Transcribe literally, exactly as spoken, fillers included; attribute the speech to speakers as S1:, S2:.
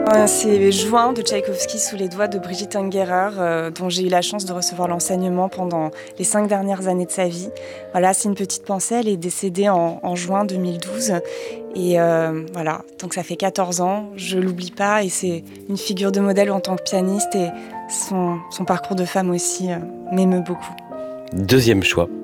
S1: C'est Juin de Tchaïkovski sous les doigts de Brigitte Ungerer, euh, dont j'ai eu la chance de recevoir l'enseignement pendant les cinq dernières années de sa vie. Voilà, c'est une petite pensée, elle est décédée en, en juin deux mille douze. Et euh, voilà, donc ça fait quatorze ans, je l'oublie pas, et c'est une figure de modèle en tant que pianiste, et son, son parcours de femme aussi euh, m'émeut beaucoup.
S2: Deuxième choix.